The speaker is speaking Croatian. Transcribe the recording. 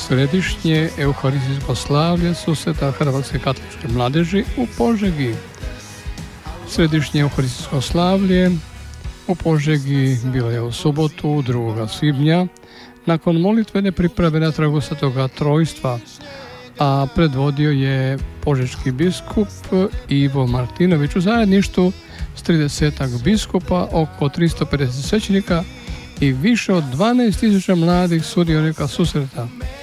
središnje euharistijsko slavlje susreta Hrvatske katoličke mladeži u Požegi. Središnje euharistijsko slavlje u Požegi bilo je u subotu 2. svibnja nakon molitvene priprave na tragu Svetoga Trojstva, a predvodio je požeški biskup Ivo Martinović u zajedništvu s 30 biskupa, oko 350 svećenika i više od 12.000 mladih sudionika susreta.